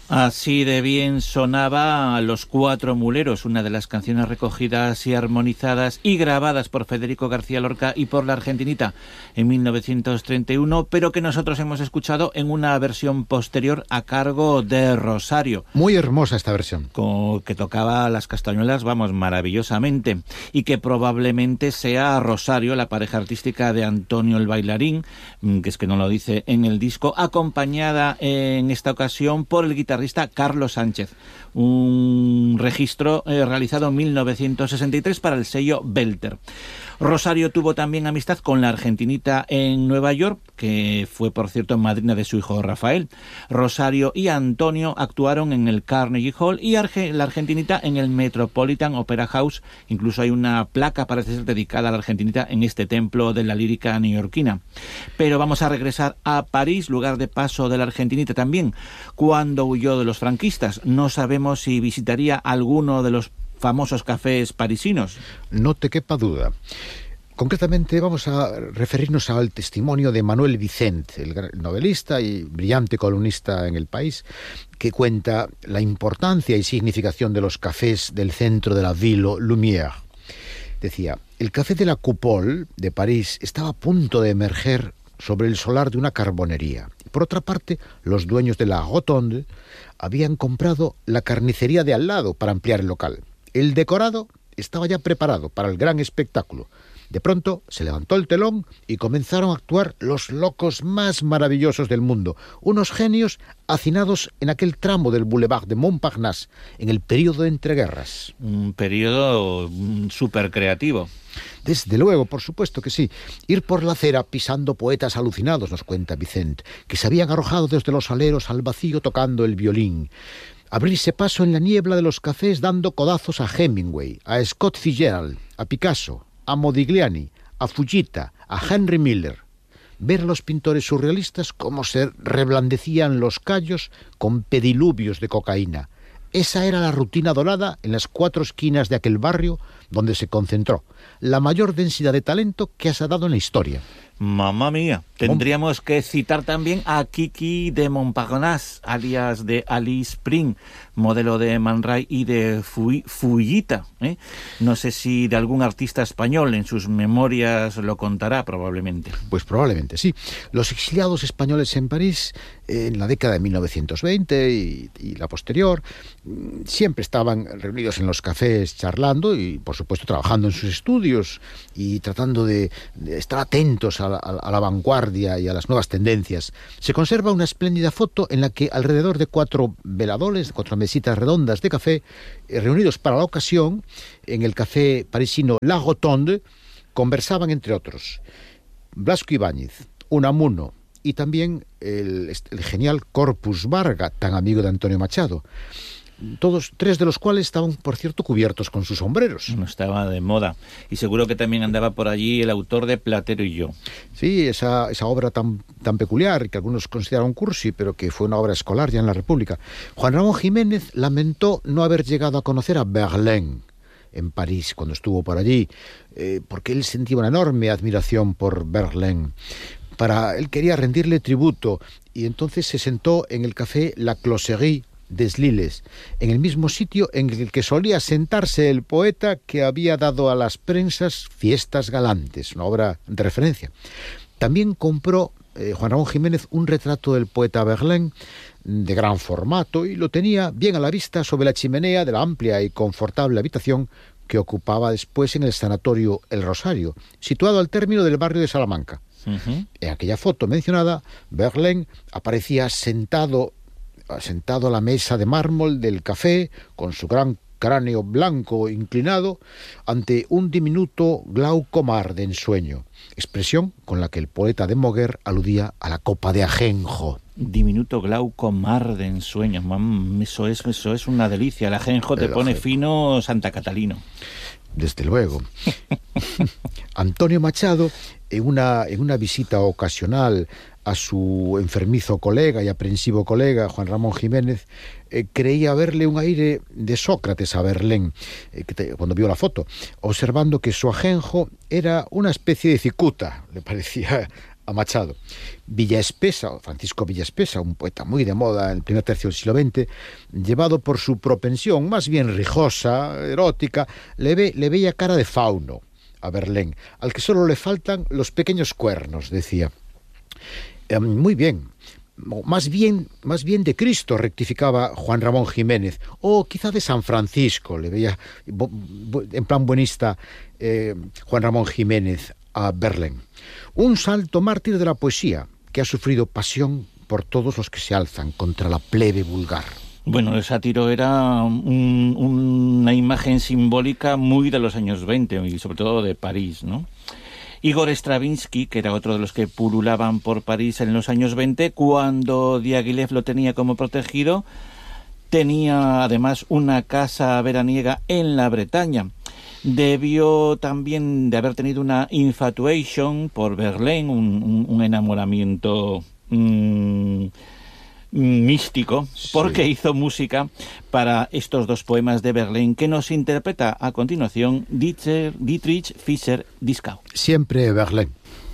Así de bien sonaba Los Cuatro Muleros, una de las canciones recogidas y armonizadas y grabadas por Federico García Lorca y por la Argentinita en 1931, pero que nosotros hemos escuchado en una versión posterior a cargo de Rosario. Muy hermosa esta versión. Que tocaba las castañuelas, vamos, maravillosamente. Y que probablemente sea Rosario, la pareja artística de Antonio el Bailarín, que es que no lo dice en el disco, acompañada en esta ocasión por el guitarrista Carlos Sánchez, un registro realizado en 1963 para el sello Belter. Rosario tuvo también amistad con la Argentinita en Nueva York, que fue, por cierto, madrina de su hijo Rafael. Rosario y Antonio actuaron en el Carnegie Hall y la Argentinita en el Metropolitan Opera House. Incluso hay una placa, parece ser, dedicada a la Argentinita en este templo de la lírica neoyorquina. Pero vamos a regresar a París, lugar de paso de la Argentinita también. Cuando huyó de los franquistas, no sabemos si visitaría alguno de los famosos cafés parisinos. No te quepa duda. Concretamente vamos a referirnos al testimonio de Manuel Vicent, el novelista y brillante columnista en El País, que cuenta la importancia y significación de los cafés del centro de la Ville Lumière. Decía, el café de la Coupole de París estaba a punto de emerger sobre el solar de una carbonería. Por otra parte, los dueños de la Rotonde habían comprado la carnicería de al lado para ampliar el local. El decorado estaba ya preparado para el gran espectáculo. De pronto se levantó el telón y comenzaron a actuar los locos más maravillosos del mundo, unos genios hacinados en aquel tramo del Boulevard de Montparnasse, en el período de entreguerras. Un período súper creativo. Desde luego, por supuesto que sí. Ir por la acera pisando poetas alucinados, nos cuenta Vicent, que se habían arrojado desde los aleros al vacío tocando el violín. Abrirse paso en la niebla de los cafés dando codazos a Hemingway, a Scott Fitzgerald, a Picasso, a Modigliani, a Fujita, a Henry Miller. Ver a los pintores surrealistas cómo se reblandecían los callos con pediluvios de cocaína. Esa era la rutina dorada en las cuatro esquinas de aquel barrio donde se concentró la mayor densidad de talento que se ha dado en la historia. Mamma mía, tendríamos que citar también a Kiki de Montparnasse, alias de Alice Spring, modelo de Man Ray y de Fujita. No sé si de algún artista español en sus memorias lo contará, probablemente. Pues probablemente sí. Los exiliados españoles en París, en la década de 1920 y la posterior, siempre estaban reunidos en los cafés charlando y, por supuesto, trabajando en sus estudios y tratando de estar atentos a la vanguardia y a las nuevas tendencias. Se conserva una espléndida foto en la que alrededor de 4 veladores, 4 mesitas redondas de café, reunidos para la ocasión en el café parisino La Rotonde, conversaban entre otros Blasco Ibáñez, Unamuno y también el genial Corpus Barga, tan amigo de Antonio Machado. Todos, 3 de los cuales estaban, por cierto, cubiertos con sus sombreros. No estaba de moda. Y seguro que también andaba por allí el autor de Platero y yo. Sí, esa obra tan peculiar, que algunos consideraron cursi, pero que fue una obra escolar ya en la República. Juan Ramón Jiménez lamentó no haber llegado a conocer a Verlaine en París cuando estuvo por allí, porque él sentía una enorme admiración por Verlaine. Él quería rendirle tributo y entonces se sentó en el café La Closerie des Liles, en el mismo sitio en el que solía sentarse el poeta que había dado a las prensas Fiestas Galantes, una obra de referencia. También compró Juan Ramón Jiménez un retrato del poeta Verlaine de gran formato y lo tenía bien a la vista sobre la chimenea de la amplia y confortable habitación que ocupaba después en el sanatorio El Rosario, situado al término del barrio de Salamanca. Uh-huh. En aquella foto mencionada, Verlaine aparecía sentado a la mesa de mármol del café, con su gran cráneo blanco inclinado, ante un diminuto glauco mar de ensueño, expresión con la que el poeta de Moguer aludía a la copa de ajenjo. Diminuto glauco mar de ensueño. Eso es una delicia. El ajenjo te pone fino Santa Catalino. Desde luego. Antonio Machado, en una visita ocasional a su enfermizo colega y aprensivo colega, Juan Ramón Jiménez, creía verle un aire de Sócrates a Verlaine, cuando vio la foto, observando que su ajenjo era una especie de cicuta, le parecía a Machado. Villaespesa, Francisco Villaespesa, un poeta muy de moda en el primer tercio del siglo XX, llevado por su propensión más bien rijosa, erótica, le veía cara de fauno a Verlaine, al que solo le faltan los pequeños cuernos, decía. Muy bien. Más bien de Cristo, rectificaba Juan Ramón Jiménez, o quizá de San Francisco, le veía en plan buenista Juan Ramón Jiménez a Verlaine. Un santo mártir de la poesía, que ha sufrido pasión por todos los que se alzan contra la plebe vulgar. Bueno, el sátiro era una imagen simbólica muy de los años 20 y sobre todo de París, ¿no? Igor Stravinsky, que era otro de los que pululaban por París en los años 20, cuando Diaghilev lo tenía como protegido, tenía además una casa veraniega en la Bretaña. Debió también de haber tenido una infatuation por Verlaine, un enamoramiento místico, porque sí, hizo música para estos dos poemas de Verlaine que nos interpreta a continuación Dietrich Fischer-Dieskau. Siempre Verlaine.